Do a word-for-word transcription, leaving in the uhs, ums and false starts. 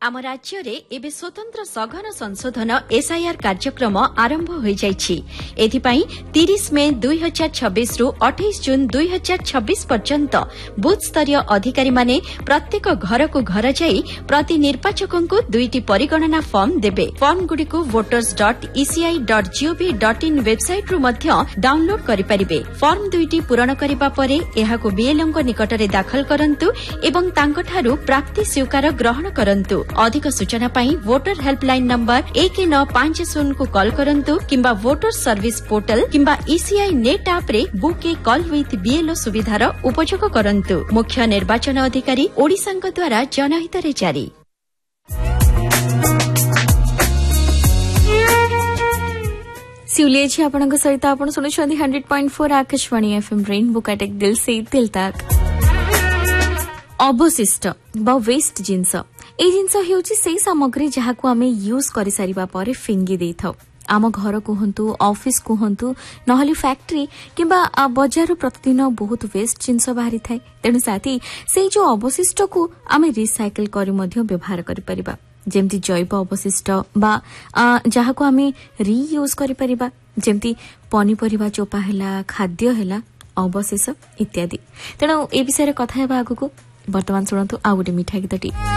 आम राज्य रे एबे स्वतंत्र सघन संशोधन एसआईआर कार्यक्रम आरंभ हो जाइछि। एथिपाई तीस मे दुई हजार छब्बीस रु अठाईस जून दुई हजार छब्बीस पर्यंत बूथ स्तरीय अधिकारी माने प्रत्येक घर को घर जाई प्रति निर्वाचकों को दुईटी परिगणना फॉर्म देबे। फॉर्म गुडी को voters dot ECI dot gov dot in website रु मध्य डाउनलोड करि परिबे। फॉर्म दुईटी पूरण करिबा परे एहाको बीएलओ को निकट रे दाखल करंतु एवं तांकठारु प्राप्ति स्वीकार ग्रहण करंतु। अधिक सूचना पाई वोटर हेल्पलाइन नंबर एक नौ पांच शून्य को कॉल करंतु किंबा वोटर सर्विस पोर्टल किंबा ईसीआई नेट ऐप रे book A call with BLO सुविधार उपयोग करंतु। मुख्य निर्वाचन अधिकारी ओडिशांक द्वारा जनहित रे जारी। सिउलिएछि आपणक सहित आपण सुनुछन्ती hundred point four Akashvani FM rainbow काटेक दिल से दिल तक। अवशिष्ट बा वेस्ट जिंस ए जिंस हेउछि सेही सामग्री जहाकू आमे यूज करि सारिबा परे फिंगी देई थाउ। आम घर कहतु ऑफिस कहतु नहले फैक्ट्री किंबा बजार प्रतिदिन बहुत वेस्ट जिंस बाहरी थाए। तेणु साथी से जो अवशिष्ट को आमे रिसाइकल करी मध्य व्यवहार करि परिबा। जेमती जैव अवशिष्ट बा जहाकू आमे रीयूज करि परिबा, जेमती पनीपरिबा चोपा हैला, खाद्य हैला, अवशेष इत्यादि। तेणु ए विषय कथा हेबा आगु को। वर्तमान सुनतु आ गोटे मिठा गीतटी।